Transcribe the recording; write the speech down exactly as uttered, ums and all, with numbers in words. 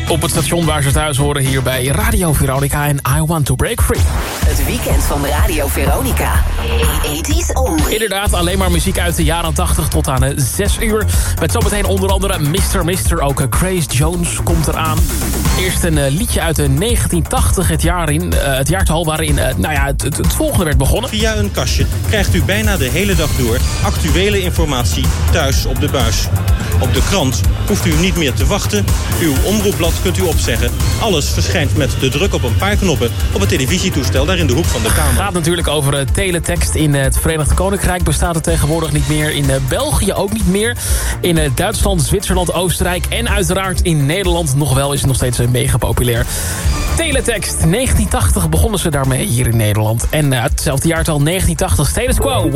Op het station waar ze thuis horen hier bij Radio Veronica en I Want To Break Free. Het weekend van Radio Veronica. tachtiger only. Inderdaad, alleen maar muziek uit de jaren tachtig tot aan zes uur. Met zometeen onder andere mister mister, ook Grace Jones komt eraan. Eerst een uh, liedje uit de negentien tachtig, het, jaar in, uh, het jaartal waarin uh, nou ja, het, het, het volgende werd begonnen. Via een kastje krijgt u bijna de hele dag door actuele informatie thuis op de buis. Op de krant hoeft u niet meer te wachten. Uw omroepblad kunt u opzeggen. Alles verschijnt met de druk op een paar knoppen op het televisietoestel daar in de hoek van de kamer. Het gaat natuurlijk over uh, teletext. In uh, het Verenigd Koninkrijk bestaat het tegenwoordig niet meer. In uh, België ook niet meer. In uh, Duitsland, Zwitserland, Oostenrijk en uiteraard in Nederland nog wel is het nog steeds uh, mega populair. Teletext. negentien tachtig begonnen ze daarmee hier in Nederland. En uh, hetzelfde jaartal negentien tachtig. Status Quo.